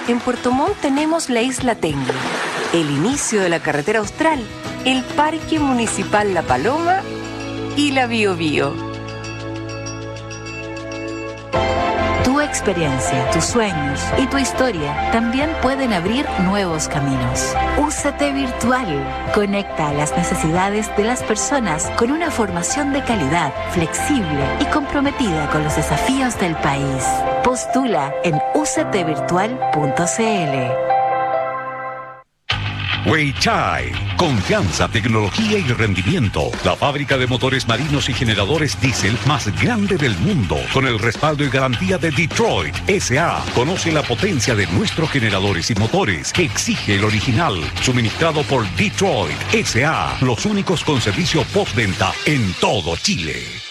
En Puerto Montt tenemos la Isla Tengue, el inicio de la carretera austral, el Parque Municipal La Paloma y la Biobío. Tu experiencia, tus sueños y tu historia también pueden abrir nuevos caminos. UCT Virtual conecta a las necesidades de las personas con una formación de calidad, flexible y comprometida con los desafíos del país. Postula en uctvirtual.cl. Weichai, confianza, tecnología y rendimiento. La fábrica de motores marinos y generadores diésel más grande del mundo, con el respaldo y garantía de Detroit S.A. Conoce la potencia de nuestros generadores y motores que exige el original, suministrado por Detroit S.A. Los únicos con servicio postventa en todo Chile.